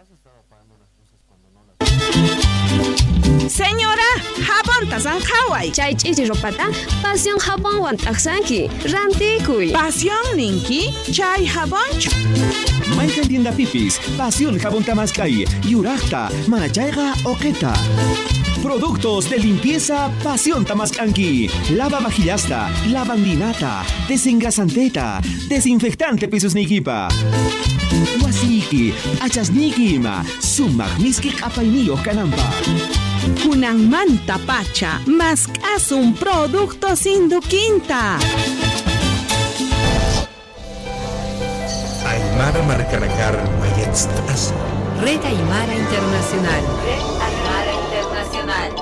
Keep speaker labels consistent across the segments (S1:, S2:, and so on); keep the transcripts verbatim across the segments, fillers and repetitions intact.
S1: Señora, jabón tasan hawai.
S2: Chay chichi ropata, pasión jabón wan taksanki, rantikuy.
S1: Pasión ninki, chay jabón.
S3: Maykan tienda pipis, pasión jabón tamaskay, yurachta, manachayga oqueta. Productos de limpieza Pasión Tamascanqui. Lava vajillasta, lavandinata, desengrasanteta, desinfectante pisos niquipa. Wasiki, achasniquima, sumak miskik apainillo canampa.
S1: Kunan manta pacha, mascas un producto sin duquinta.
S4: Aymara Maracanacar Mayetstas.
S5: Red Aymara Internacional.
S6: Red Aymara Internacional.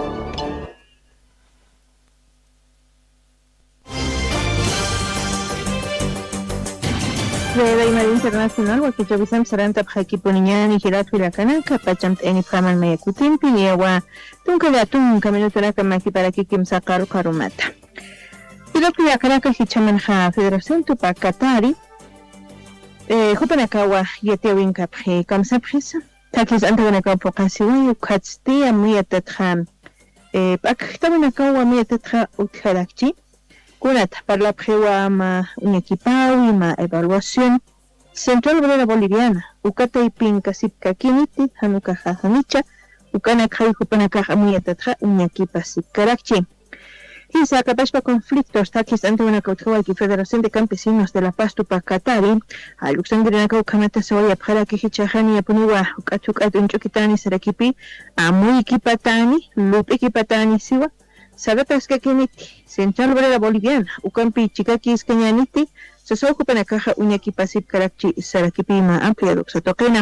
S7: Red Aymara Internacional, Wakichavisam Saranta Pajikipuniñan y Girat Huiracananca, Pachamt Eni Praman Mayakutimpi, y Agua, Tuncalatun, Camino Taraca Maki para Kikim Sakaru Karumata. Y lo que Acaraca Hichamanha Federación Tupac Katari, Hupanakawa, Yetiawinka, Kamsaprisa, Takis Antaganaka Pokasiwa, Katstia, Miatatram, Paktamanakawa, Miatatra, Utharakchi. Kunat para la prueba ma un equipado y ma evaluación Central Obrera Boliviana ukata y pinka sipka kiniti hanuka hanicha ukana kai kupanaka amuyatatra un equipa sipkarakchi y se acabaspa conflictos takis ante una cautela y Federación de Campesinos de la Paz Tupac Katari a Luxemburgo kamata soya para que hichahani apuniwa ukatuk adun chukitani sarakipi a muy equipatani lup equipatani siwa Sabetas que kiniti Central Obrera Boliviana ukampi chikaki iskanyaniti se se ocupa na caja un equipasip karakchi sarakipima amplia doxatokena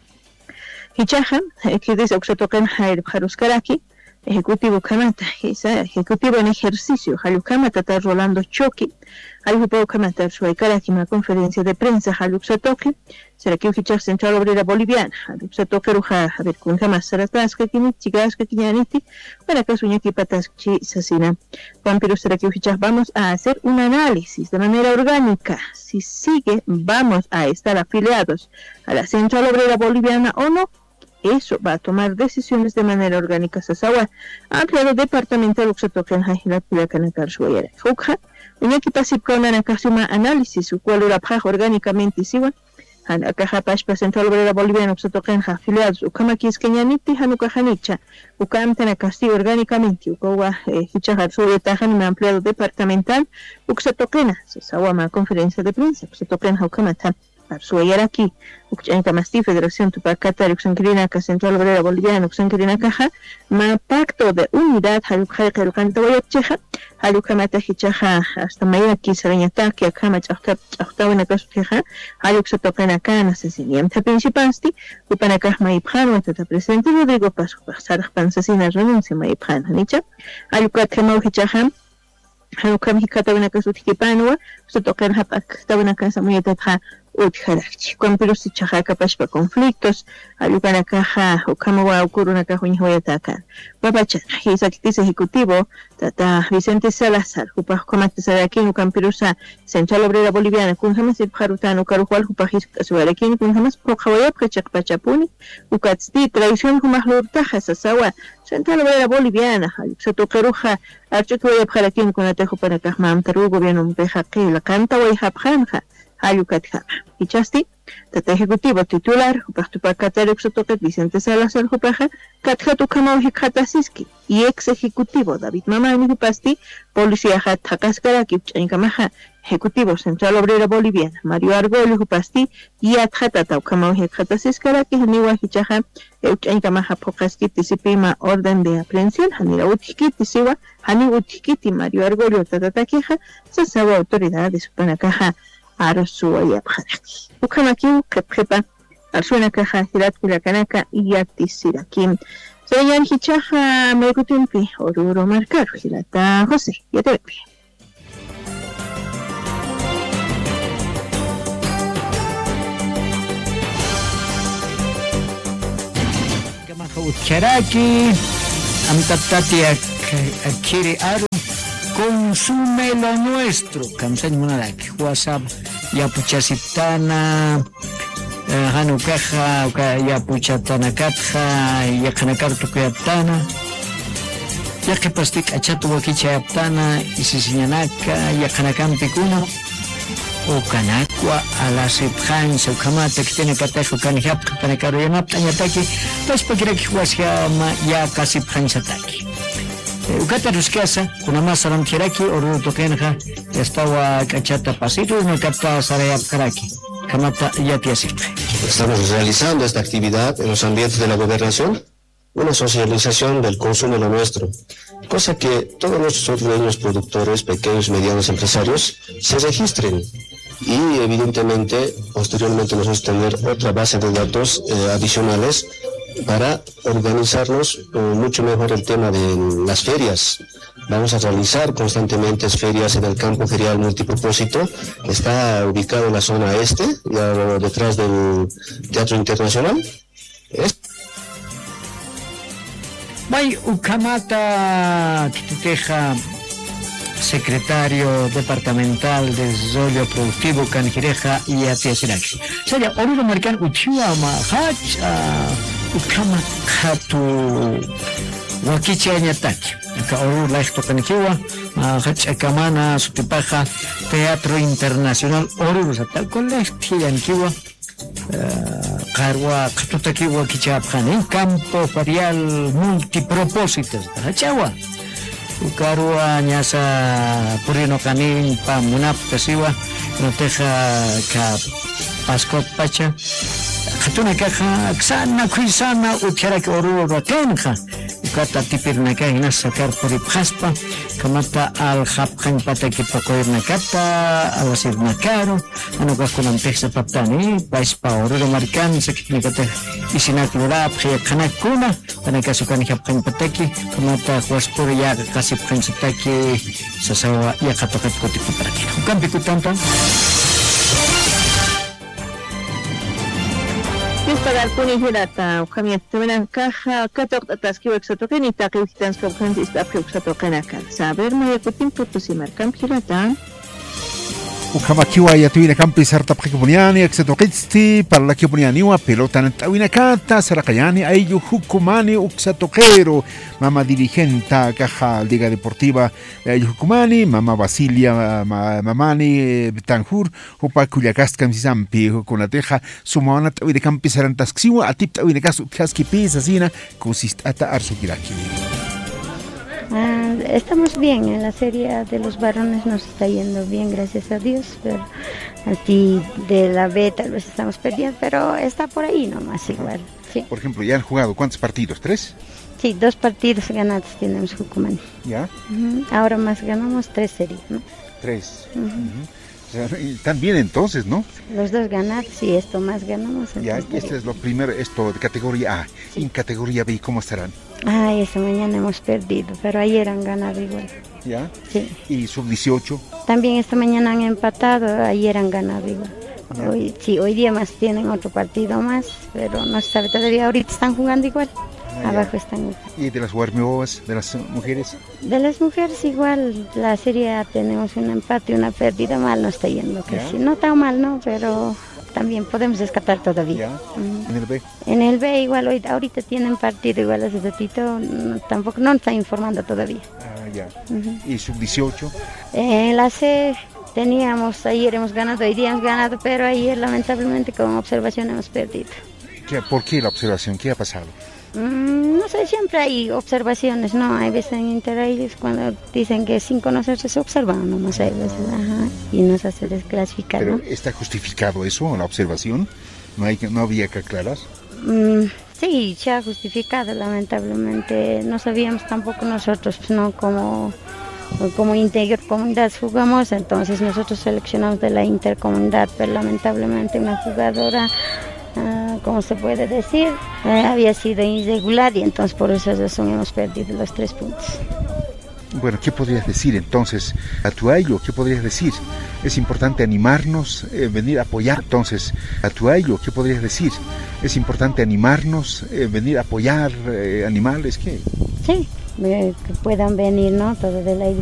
S7: hichaja que dice oxatokena hair karaki ejecutivo kamata esa ejecutivo en ejercicio halukama tata Rolando Choki alhupo kamata suaikaraki una conferencia de prensa haluxatoke será que hichaj Central Obrera Boliviana haluxatoke ruja a ver con jamás saratas que kiniti chigas que kinyaniti para que suña equipatas chi sasina pero será que hichaj vamos a hacer un análisis de manera orgánica si sigue vamos a estar afiliados a la Central Obrera Boliviana o no. Eso va a tomar decisiones de manera orgánica. Sasawa, ampliado departamento de Oxatoken Hajila Pulacanakar Suayera. Fukha, un equipo sipkona na kasuma análisis, su cual era paja orgánicamente siwa. Han akaja pashpa Central Obrera Boliviana Oxatoken afiliados, ukama kiskenyaniti hanukajanicha, ukamta na castigo orgánicamente, ukawa hichahar suayetajan ma ampliado departamental, Oxatokena, Sasawa ma conferencia de prensa, Oxatoken ukamata. Suayara aquí, Uchanka Masti, Federación Tupac Katari, Uxanquirina, Central Obrera Boliviana, Uxanquirina Caja, Ma Pacto de Unidad, Halukha, Halukantawaya Cheja, Halukamata Hichaja, hasta Mayaki, Sarañataki, Akama, Chachtawana Kasukeja, Haluxatokana Kana, Sesiniamta Principasti, Upanakah Maiphan, Wata Presidente Rodrigo Paso, Sarah Pansasina, renuncia Maiphan, Hanicha, Halukatemo Hichaja, Halukam Hikatawana Kasukipanua, Sotokan Hapak, Tawana Casa Muyatata. Utjarachi, con pero si chajaca paspa conflictos, ayudan caja o cómo va a ocurrir una caja y atacar. Papacha, y es actriz ejecutivo, tata Vicente Salazar, jupa comate aquí en Campirusa, Central Obrera Boliviana, con jamás el jarutano, carujual, jupajis, suarequín, con jamás pojawaya, pachak pachapuni, ucatsti, tradición, jumas lurtajas, asawa, Central Obrera Boliviana, se tocaruja, archutuaya para quien con atejo para cajmam, taru, gobierno, un peja que la canta, o hija pranja. Ayucatjama. Y chasti, tata ejecutivo titular, Tupac Katari Oxatoket Vicente Salazar Jupaja, Katjatucama Hikatasiski, y ex ejecutivo David Mamani Jupasti, Policía Hatakaskaraki, Chankamaja, Ejecutivo Central Obrera Boliviana, Mario Argolio Jupasti, y Atjatata Ukama Hikatasikaraki, Haniwa Hichaja, Euchankamaja Pokaski, Tisipima, orden de aprehensión, Hanira Utkiti Siwa, Hani Utkiti, Mario Argolio Tatatakeja, Sasawa autoridad de su panacaja. Arsuaya Paraki. Ukamaki, Keprepa, Arsuena Caja, Hirat Pulacanaka y Yatisirakim. Soyan Hichaja, Megutimpi, Oruro Marcar, Hilata José, Yatepi.
S8: Charaki, Amtatati Akiri Aru. Consume lo nuestro. Kamsan Munaraki, WhatsApp, Yapuchasitana, hanu kaja uka ya puchatana katja ya kanakartu kuyaptana ya que pastik achatu wakicha yaptana isisiñanaka ya kanakampi kuna o kanakwa alasip khan so kamata kitene katajo kanihap kanakaro yanapta nyataki pues pakiraki huasya ya kasip khan sataki ukata ruskiasa kuna más saramtiraki oru tokenja estaba kachata pasito no kapta sarayap karaki kamata ya tiasipta.
S9: Estamos realizando esta actividad en los ambientes de la gobernación, una socialización del consumo de lo nuestro, cosa que todos nuestros dueños, productores, pequeños y medianos empresarios se registren y evidentemente posteriormente nosotros tener otra base de datos eh, adicionales para organizarnos eh, mucho mejor el tema de las ferias. Vamos a realizar constantemente ferias en el campo ferial multipropósito, que está ubicado en la zona este, ya detrás del Teatro Internacional. Es...
S8: May Ukamata Tituteja, secretario departamental de Desarrollo Productivo Canjireja y Atiasiraki. Sería Oruro Marcan Uchiwa Mahach Ukamakatu Wakicha Ñataki. Acá Oruro Laixto Canjiwa, Mahach Akamana Sutipaja, Teatro Internacional Oruro Satal Colegio Yankiwa. Carwa Katutakiwa Kichapjan en campo ferial multipropósitos. Hachawa. Carwa Nyasa Purino Canin Pamunap Tasiwa, Noteja Ka Pascot Pacha. Katuna Kaja, Xana Kuisana, Ucharak Oru Ratenja. Ukata Tipirnaka Inas Sakar Puripjaspa, Kamata al Japjan Pataki Pakoirnakata, Alasirnakaro, Anokakulam Texa Paptani, Paispa Oru Marcan, Seknikate Isinak Lurap, Kanakuna, Anakasukan Japjan Pataki, Kamata Huaspurya, Kasip Hansataki, Sasawa, Yakatakat Kotipuparaki. Ukampi Kutanta.
S7: Para puni hirata ukamiat temenan caja katok ataski wexotoken y takiwitans kopkan ista preuxotoken akal saber mo yakutin putusimar kam hirata
S10: Ukamakiwa yatuina kampi sarta prekipuniani exetokisti para la kipuniani wa pelota nantawina kata sarakayani ayu hukumani uksatokero mama dirigenta caja Liga Deportiva ayu hukumani mama Basilia mamani Betanjur upa kuyakast kamsisampi hukunateja sumana tawina kampi sarantaskiwa atip tawina kasu kaski pisa sina consistata arsukiraki.
S11: Ah, estamos bien en la serie de los varones, nos está yendo bien, gracias a Dios, pero así de la B tal vez estamos perdiendo, pero está por ahí nomás igual. Sí.
S10: Por ejemplo, ¿ya han jugado cuántos partidos? ¿Tres?
S11: Sí, dos partidos ganados tenemos Jucumani.
S10: ¿Ya?
S11: Uh-huh. Ahora más ganamos tres series, ¿no?
S10: Tres. Uh-huh. Uh-huh. O sea, están bien entonces, ¿no?
S11: Los dos ganados y esto más ganamos.
S10: Ya, este es lo primero, esto de categoría A. Sí. En categoría B, ¿cómo estarán?
S11: Ah, esta mañana hemos perdido, pero ayer han ganado igual.
S10: ¿Ya?
S11: Sí.
S10: ¿Y sub dieciocho?
S11: También esta mañana han empatado, ayer han ganado igual. Hoy, sí, hoy día más tienen otro partido más, pero no se sabe todavía, ahorita están jugando igual. Ah, abajo están.
S10: ¿Y de las Guarmeovas, de las mujeres?
S11: De las mujeres igual, la serie tenemos un empate y una pérdida, mal no está yendo casi. No tan mal, ¿no? Pero también podemos escapar todavía.
S10: Uh-huh. ¿En el B?
S11: En el B igual, hoy, ahorita tienen partido igual hace ratito, no, tampoco no está informando todavía.
S10: Ah, ya.
S11: Uh-huh.
S10: ¿Y sub dieciocho?
S11: En la C teníamos, ayer hemos ganado, hoy día hemos ganado, pero ayer lamentablemente con observación hemos perdido.
S10: ¿Qué, ¿Por qué la observación? ¿Qué ha pasado?
S11: Mm, no sé, siempre hay observaciones, ¿no? Hay veces en Interaides cuando dicen que sin conocerse se observan, nomás hay veces, ajá, y nos hace desclasificar,
S10: ¿Pero
S11: ¿no?
S10: está justificado eso, la observación? ¿No, hay, no había que aclarar?
S11: Mm, sí, se ha justificado, lamentablemente. No sabíamos tampoco nosotros, ¿no? Como, como intercomunidad jugamos, entonces nosotros seleccionamos de la intercomunidad, pero lamentablemente una jugadora... Uh, como se puede decir, uh, había sido irregular y entonces por esa razón hemos perdido los tres puntos.
S10: Bueno, ¿qué podrías decir entonces a Tuayo? ¿Qué podrías decir? Es importante animarnos, eh, venir a apoyar entonces a Tuayo. ¿Qué podrías decir? Es importante animarnos, eh, venir a apoyar eh, animales. ¿Qué?
S11: Sí, eh, que puedan venir, ¿no? Todo de la